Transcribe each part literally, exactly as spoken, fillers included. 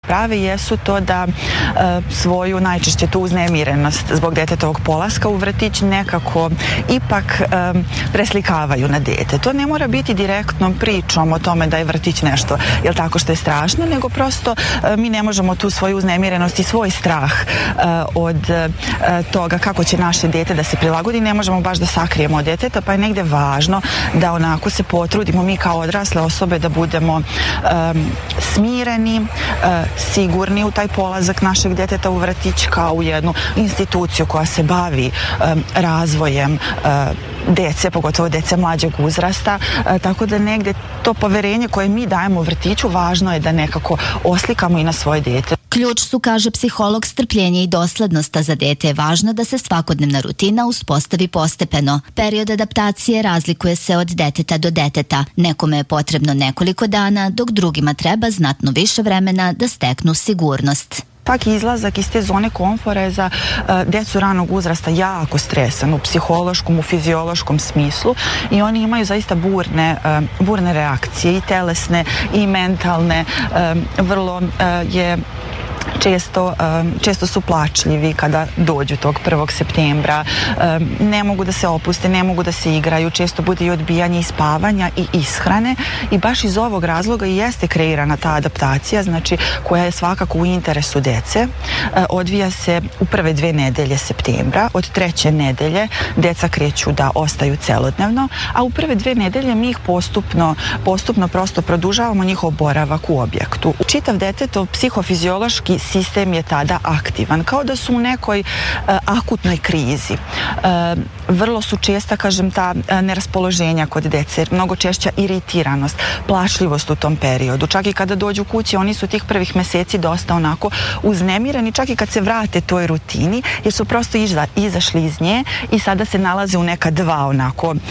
prave jesu to da e, svoju najčešće tu uznemirenost zbog detetovog polaska u vrtić nekako ipak e, preslikavaju na dete. To ne mora biti direktnom pričom o tome da je vrtić nešto, jel tako, što je strašno, nego prosto e, mi ne možemo tu svoju uznemirenost i svoj strah e, od e, toga kako će naše dete da se prilagodi, ne možemo baš da sakrijemo od deteta, pa je negde važno da onako se potrudimo mi kao odrasle osobe da budemo e, smireni, e, sigurni u taj polazak našeg deteta u vrtić kao u jednu instituciju koja se bavi um, razvojem uh, dece, pogotovo dece mlađeg uzrasta, uh, tako da negde to poverenje koje mi dajemo u vrtiću važno je da nekako oslikamo i na svoje dete. Ključ su, kaže psiholog, strpljenje i doslednost, a za dete je važno da se svakodnevna rutina uspostavi postepeno. Period adaptacije razlikuje se od deteta do deteta. Nekome je potrebno nekoliko dana, dok drugima treba znatno više vremena da steknu sigurnost. Svaki izlazak iz te zone komfora je za uh, decu ranog uzrasta jako stresan u psihološkom, u fiziološkom smislu i oni imaju zaista burne, uh, burne reakcije i telesne i mentalne. Uh, vrlo uh, je Često, često su plačljivi kada dođu tog prvog septembra, ne mogu da se opuste, ne mogu da se igraju, često bude i odbijanje i spavanja i ishrane i baš iz ovog razloga i jeste kreirana ta adaptacija, znači koja je svakako u interesu dece. Odvija se u prve dve nedelje septembra, od treće nedelje deca kreću da ostaju celodnevno, a u prve dve nedelje mi ih postupno, postupno prosto produžavamo njihov boravak u objektu. Čitav detetov psihofiziološki sistem je tada aktivan, kao da su u nekoj uh, akutnoj krizi. Uh, vrlo su česta, kažem, ta uh, neraspoloženja kod dece, mnogo češća iritiranost, plašljivost u tom periodu. Čak i kada dođu kući, oni su tih prvih meseci dosta onako uznemireni, čak i kad se vrate toj rutini, jer su prosto iza, izašli iz nje i sada se nalaze u neka dva onako, uh,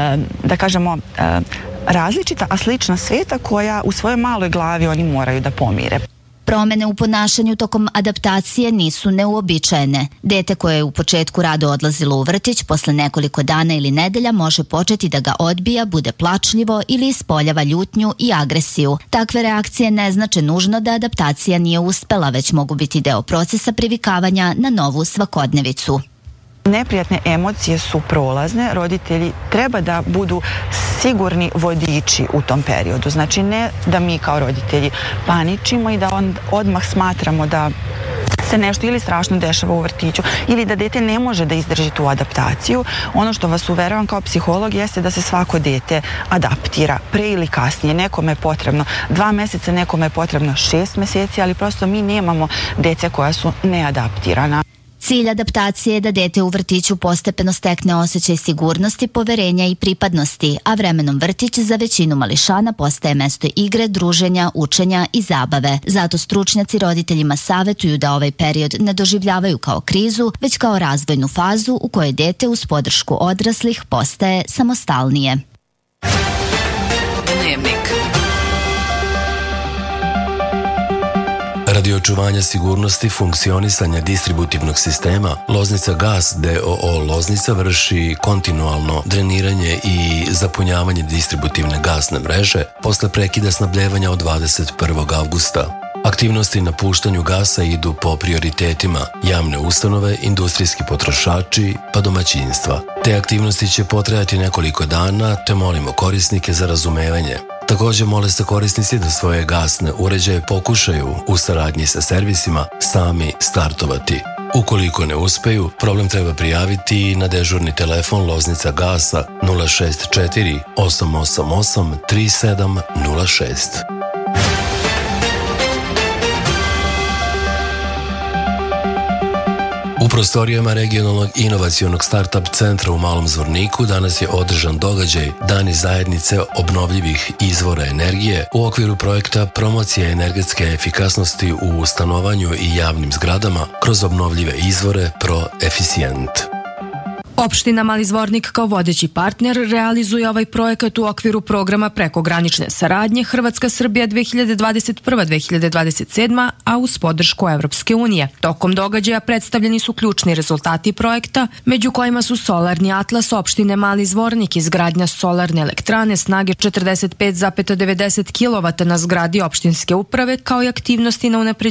da kažemo, uh, različita, a slična sveta koja u svojoj maloj glavi oni moraju da pomire. Promene u ponašanju tokom adaptacije nisu neuobičajene. Dete koje je u početku rado odlazilo u vrtić, posle nekoliko dana ili nedelja može početi da ga odbija, bude plačljivo ili ispoljava ljutnju i agresiju. Takve reakcije ne znače nužno da adaptacija nije uspela, već mogu biti deo procesa privikavanja na novu svakodnevicu. Neprijatne emocije su prolazne, roditelji treba da budu sigurni vodiči u tom periodu. Znači ne da mi kao roditelji paničimo i da on, odmah smatramo da se nešto ili strašno dešava u vrtiću ili da dete ne može da izdrži tu adaptaciju. Ono što vas uveravam kao psiholog jeste da se svako dete adaptira pre ili kasnije. Nekome je potrebno dva meseca, nekome je potrebno šest meseci, ali prosto mi nemamo dece koja su neadaptirana. Cilj adaptacije je da dete u vrtiću postepeno stekne osjećaj sigurnosti, poverenja i pripadnosti, a vremenom vrtić za većinu mališana postaje mesto igre, druženja, učenja i zabave. Zato stručnjaci roditeljima savetuju da ovaj period ne doživljavaju kao krizu, već kao razvojnu fazu u kojoj dete uz podršku odraslih postaje samostalnije. Dnevnik. Radi očuvanja sigurnosti funkcionisanja distributivnog sistema, Loznica Gas d o o Loznica vrši kontinualno dreniranje i zapunjavanje distributivne gasne mreže posle prekida snabdevanja od dvadeset prvog avgusta. Aktivnosti na puštanju gasa idu po prioritetima javne ustanove, industrijski potrošači pa domaćinstva. Te aktivnosti će potrajati nekoliko dana, te molimo korisnike za razumevanje. Također mole se korisnici da svoje gasne uređaje pokušaju u saradnji sa servisima sami startovati. Ukoliko ne uspeju, problem treba prijaviti na dežurni telefon Loznica Gasa nula šest četiri osam osam osam tri sedam nula šest. U prostorijama regionalnog inovacionog startup centra u Malom Zvorniku danas je održan događaj Dani zajednice obnovljivih izvora energije u okviru projekta promocije energetske efikasnosti u stanovanju i javnim zgradama kroz obnovljive izvore ProEficient. Opština Mali Zvornik kao vodeći partner realizuje ovaj projekat u okviru programa prekogranične saradnje Hrvatska-Srbija dve hiljade dvadeset prva do dve hiljade dvadeset sedma, a uz podršku Evropske unije. Tokom događaja predstavljeni su ključni rezultati projekta, među kojima su solarni atlas opštine Mali Zvornik, izgradnja solarne elektrane snage četrdeset pet zarez devedeset kilovata na zgradi opštinske uprave, kao i aktivnosti na unapređenju